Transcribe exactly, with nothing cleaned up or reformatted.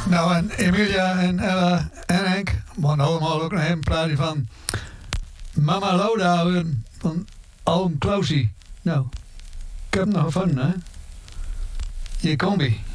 Nou, en Emilia en Ella en Henk, maar allemaal ook nog een plaatje van Mama Loda van Alm Klausie. Nou, ik heb hem nog gevonden, hè? Hier komt ie.